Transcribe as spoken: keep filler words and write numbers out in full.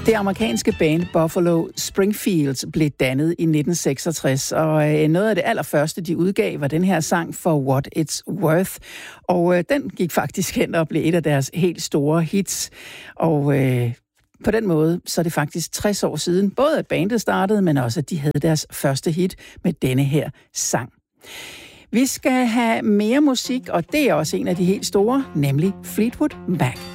Det amerikanske band Buffalo Springfield blev dannet i nitten seksogtres, og noget af det allerførste, de udgav, var den her sang For What It's Worth. Og den gik faktisk hen og blev et af deres helt store hits. Og øh, på den måde, så er det faktisk tres år siden, både at bandet startede, men også at de havde deres første hit med denne her sang. Vi skal have mere musik, og det er også en af de helt store, nemlig Fleetwood Mac.